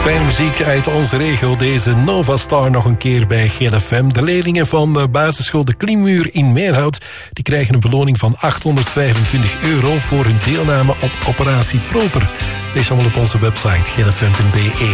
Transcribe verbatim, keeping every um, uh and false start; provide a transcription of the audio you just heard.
Fijne muziek uit onze regio. Deze Nova Star nog een keer bij G L F M. De leerlingen van de basisschool De Klimmuur in Meerhout die krijgen een beloning van achthonderdvijfentwintig euro voor hun deelname op Operatie Proper. Lees allemaal op onze website g l f m punt b e.